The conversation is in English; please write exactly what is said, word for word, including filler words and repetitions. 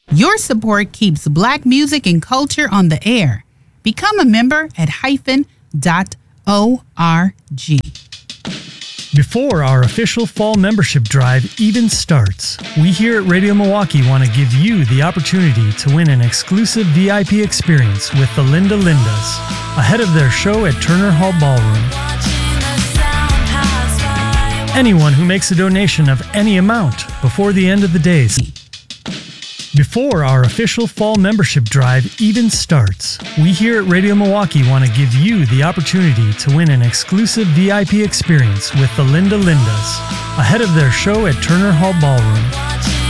Your support keeps Black music and culture on the air. Become a member at hyphen dot org. Before our official fall membership drive even starts, we here at Radio Milwaukee want to give you the opportunity to win an exclusive V I P experience with the Linda Lindas ahead of their show at Turner Hall Ballroom. Anyone who makes a donation of any amount before the end of the days. Before our official fall membership drive even starts, we here at Radio Milwaukee want to give you the opportunity to win an exclusive V I P experience with the Linda Lindas ahead of their show at Turner Hall Ballroom.